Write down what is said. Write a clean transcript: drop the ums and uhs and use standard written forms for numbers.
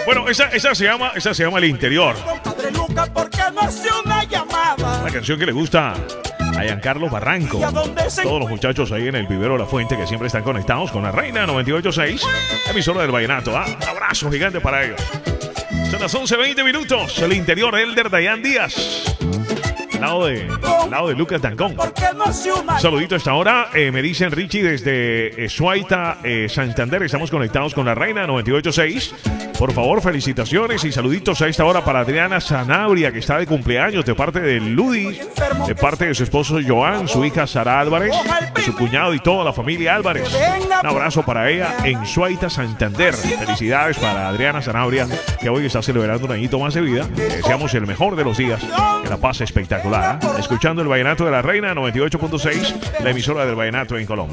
Bueno, esa se llama El Interior. Compadre Lucas, ¿por qué no hace una llamada? La canción que le gusta a Giancarlo Barranco. Todos los muchachos ahí en el Vivero La Fuente que siempre están conectados con la Reina 98.6, emisora del Vallenato. ¿Ah? Un abrazo gigante para ellos. Son las 11:20 minutos. El Interior, Elder Dayan Díaz. Al lado de Lucas Dangón. Saludito a esta hora. Me dicen Richie desde Suaita, Santander. Estamos conectados con la Reina 98.6. Por favor, felicitaciones y saluditos a esta hora para Adriana Sanabria, que está de cumpleaños, de parte de Ludi, de parte de su esposo Joan, su hija Sara Álvarez, su cuñado y toda la familia Álvarez. Un abrazo para ella en Suaita, Santander. Felicidades para Adriana Sanabria, que hoy está celebrando un añito más de vida. Le deseamos el mejor de los días, que la pase espectacular. Escuchando el Vallenato de la Reina 98.6, la emisora del Vallenato en Colombia.